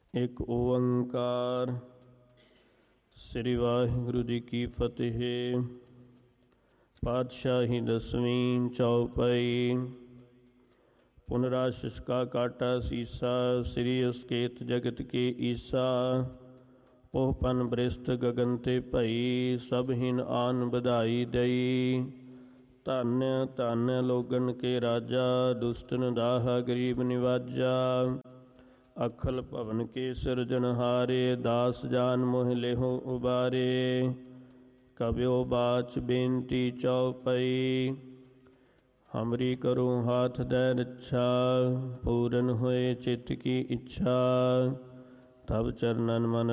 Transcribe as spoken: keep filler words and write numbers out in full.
ਇੱਕ ਓੰਕਾਰ। ਸ੍ਰੀ ਵਾਹਿਗੁਰੂ ਜੀ ਕੀ ਫਤਿਹ। ਪਾਤਸ਼ਾਹੀ ਦਸਵੀਂ ਚੌਪਈ। ਪੁਨਰਾਸ਼ਿਸ਼ ਕਾ ਕਾਟਾ ਸੀਸਾ, ਸ੍ਰੀ ਅਸਕੇਤ ਜਗਤ ਕੇ ਈਸਾ। ਉਹ ਪਨ ਬ੍ਰਿਸ਼ਟ ਗਗਨ ਤੇ ਭਈ, ਸਭ ਹਿਨ ਆਨ ਵਧਾਈ ਦਈ। ਧੰਨ ਧੰਨ ਲੋਗਨ ਕੇ ਰਾਜਾ, ਦੁਸਤਨ ਦਾਹਾ ਗਰੀਬ ਨਿਵਾਜਾ। ਅਖਲ ਭਵਨ ਕੇ ਸਿਰਜਨਹਾਰੇ, ਦਾਸ ਜਾਨ ਮੋਹ ਲੇਹੁ ਉਬਾਰੇ। ਕਬਿਓ ਬਾਚ ਬੇਨਤੀ ਚਉਪਈ, ਹਮਰੀ ਕਰੋ ਹਾਥ ਦੈ ਰੱਛਾ। ਪੂਰਨ ਹੋਏ ਚਿੱਤ ਕੀ ਇੱਛਾ, ਤਬ ਚਰਨਨ ਮਨ